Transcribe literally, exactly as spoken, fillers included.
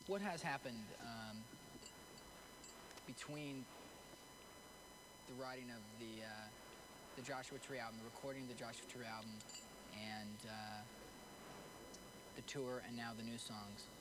what has happened um, between the writing of the uh, the Joshua Tree album, the recording of the Joshua Tree album, and uh, the tour, and now the new songs?